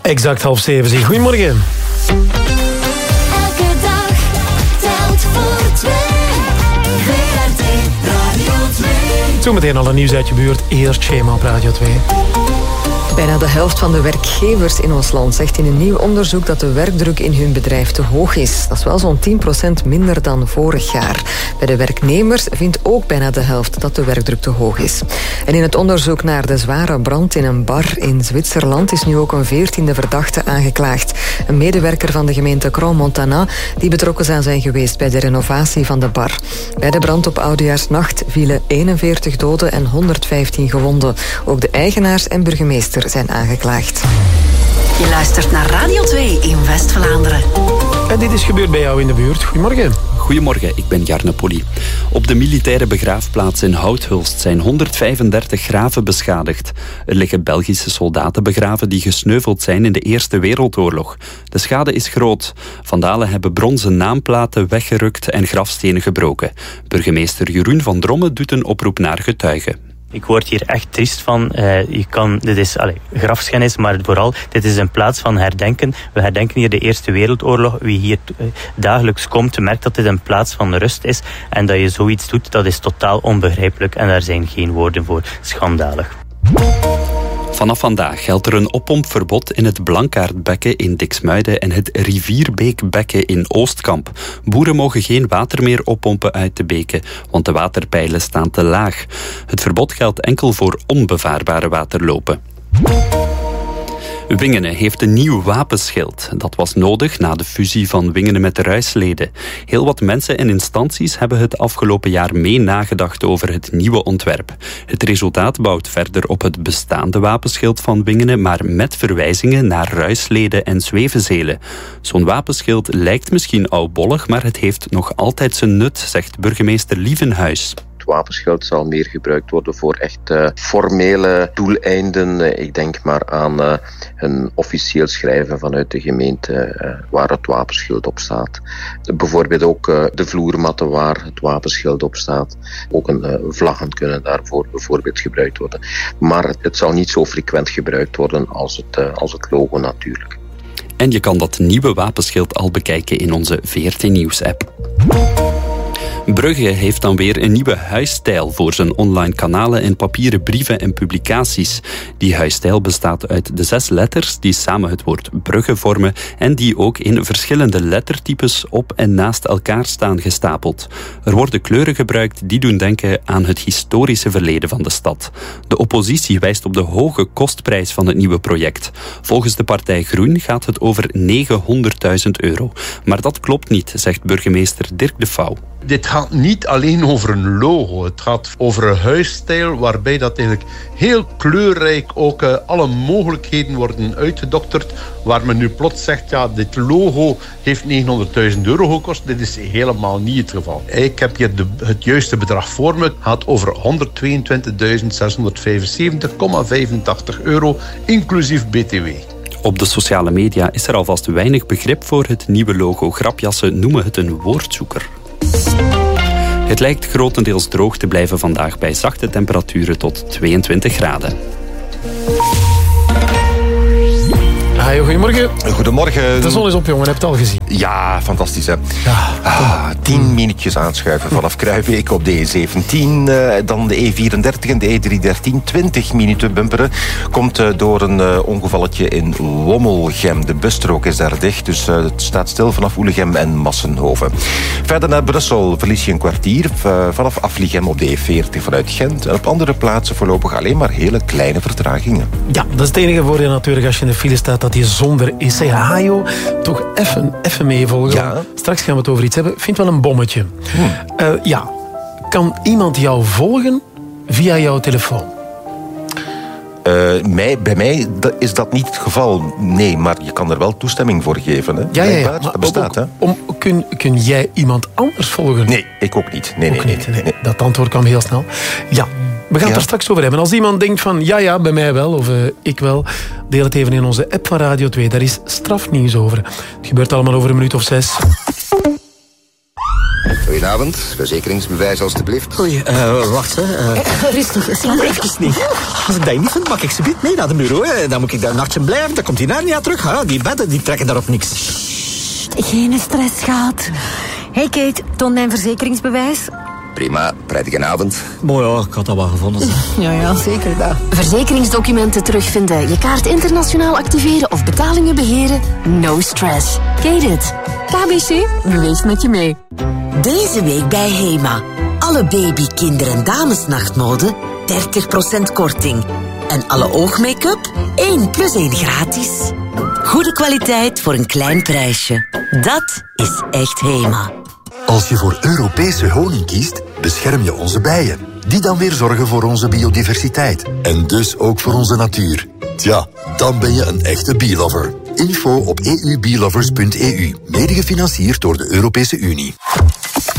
Exact 6:30. Goedemorgen. Elke dag telt voor twee. VRT Radio 2. Zometeen al een nieuws uit je buurt. Eerst Schema op Radio 2. Bijna de helft van de werkgevers in ons land zegt in een nieuw onderzoek dat de werkdruk in hun bedrijf te hoog is. Dat is wel zo'n 10% minder dan vorig jaar. Bij de werknemers vindt ook bijna de helft dat de werkdruk te hoog is. En in het onderzoek naar de zware brand in een bar in Zwitserland is nu ook een 14e verdachte aangeklaagd. Een medewerker van de gemeente Crans-Montana die betrokken zou zijn geweest bij de renovatie van de bar. Bij de brand op Oudejaarsnacht vielen 41 doden en 115 gewonden. Ook de eigenaars en burgemeester zijn aangeklaagd. Je luistert naar Radio 2 in West-Vlaanderen. En dit is gebeurd bij jou in de buurt. Goedemorgen. Goedemorgen, ik ben Jarne Polly. Op de militaire begraafplaats in Houthulst zijn 135 graven beschadigd. Er liggen Belgische soldaten begraven die gesneuveld zijn in de Eerste Wereldoorlog. De schade is groot. Vandalen hebben bronzen naamplaten weggerukt en grafstenen gebroken. Burgemeester Jeroen van Dromme doet een oproep naar getuigen. Ik word hier echt triest van. Dit is grafschennis, maar vooral, dit is een plaats van herdenken. We herdenken hier de Eerste Wereldoorlog. Wie hier dagelijks komt, merkt dat dit een plaats van rust is. En dat je zoiets doet, dat is totaal onbegrijpelijk. En daar zijn geen woorden voor. Schandalig. Vanaf vandaag geldt er een oppompverbod in het Blankaardbekken in Diksmuiden en het Rivierbeekbekken in Oostkamp. Boeren mogen geen water meer oppompen uit de beken, want de waterpeilen staan te laag. Het verbod geldt enkel voor onbevaarbare waterlopen. Wingene heeft een nieuw wapenschild. Dat was nodig na de fusie van Wingene met de Ruisleden. Heel wat mensen en instanties hebben het afgelopen jaar mee nagedacht over het nieuwe ontwerp. Het resultaat bouwt verder op het bestaande wapenschild van Wingene, maar met verwijzingen naar Ruisleden en Zwevenzelen. Zo'n wapenschild lijkt misschien oudbollig, maar het heeft nog altijd zijn nut, zegt burgemeester Lievenhuis. Het wapenschild zal meer gebruikt worden voor echt formele doeleinden. Ik denk maar aan een officieel schrijven vanuit de gemeente waar het wapenschild op staat. Bijvoorbeeld ook de vloermatten waar het wapenschild op staat. Ook vlaggen kunnen daarvoor bijvoorbeeld gebruikt worden. Maar het zal niet zo frequent gebruikt worden als het logo natuurlijk. En je kan dat nieuwe wapenschild al bekijken in onze VRT Nieuws-app. Brugge heeft dan weer een nieuwe huisstijl voor zijn online kanalen en papieren brieven en publicaties. Die huisstijl bestaat uit de 6 letters die samen het woord Brugge vormen en die ook in verschillende lettertypes op en naast elkaar staan gestapeld. Er worden kleuren gebruikt die doen denken aan het historische verleden van de stad. De oppositie wijst op de hoge kostprijs van het nieuwe project. Volgens de partij Groen gaat het over €900.000. Maar dat klopt niet, zegt burgemeester Dirk de Vouw. Dit gaat niet alleen over een logo. Het gaat over een huisstijl waarbij dat eigenlijk heel kleurrijk ook alle mogelijkheden worden uitgedokterd. Waar men nu plots zegt, ja, dit logo heeft €900.000 gekost. Dit is helemaal niet het geval. Ik heb hier het juiste bedrag voor me. Het gaat over €122.675,85 inclusief BTW. Op de sociale media is er alvast weinig begrip voor het nieuwe logo. Grapjassen noemen het een woordzoeker. Het lijkt grotendeels droog te blijven vandaag bij zachte temperaturen tot 22 graden. Hi, goedemorgen. Goedemorgen. De zon is op, jongen. Heb je het al gezien? Ja, fantastisch, hè. Ja, 10 minuutjes aanschuiven vanaf Kruijbeek op de E17. Dan de E34 en de E313. 20 minuten bumperen. Komt door een ongevalletje in Wommelgem. De busstrook is daar dicht, dus het staat stil vanaf Oelegem en Massenhoven. Verder naar Brussel verlies je een kwartier vanaf Afligem op de E40 vanuit Gent. En op andere plaatsen voorlopig alleen maar hele kleine vertragingen. Ja, dat is het enige voordeel natuurlijk als je in de file staat, dat die zonder is. Zeg, Hajo, toch even meevolgen. Ja. Straks gaan we het over iets hebben. Ik vind wel een bommetje. Kan iemand jou volgen via jouw telefoon? Bij mij is dat niet het geval. Nee, maar je kan er wel toestemming voor geven. Hè? Ja. Dat bestaat, hè? Kun jij iemand anders volgen? Nee, ik ook niet. Nee. Dat antwoord kwam heel snel. Ja, we gaan het er straks over hebben. Als iemand denkt van, ja, bij mij wel, of ik wel, deel het even in onze app van Radio 2. Daar is strafnieuws over. Het gebeurt allemaal over een minuut of 6. Goedenavond, verzekeringsbewijs alstublieft. Oei, wacht hè. Rustig, slaap even niet. Als ik dat niet vind, mag ik ze mee naar de bureau. Hè. Dan moet ik daar een nachtje blijven, dan komt die naar niet terug. Hè. Die bedden, die trekken daarop niks. Sst, geen stress, schat. Hey Kate, toon mijn verzekeringsbewijs. Prima, prettige avond. Mooi ja, ik had dat wel gevonden. Ja, zeker dat. Verzekeringsdocumenten terugvinden, je kaart internationaal activeren of betalingen beheren? No stress. Kate it. KBC beweegt met je mee. Deze week bij HEMA. Alle baby, kinder- en damesnachtmode 30% korting. En alle oogmake-up 1 + 1 gratis. Goede kwaliteit voor een klein prijsje. Dat is echt HEMA. Als je voor Europese honing kiest, bescherm je onze bijen. Die dan weer zorgen voor onze biodiversiteit. En dus ook voor onze natuur. Tja, dan ben je een echte bee-lover. Info op eubeelovers.eu. Mede gefinancierd door de Europese Unie.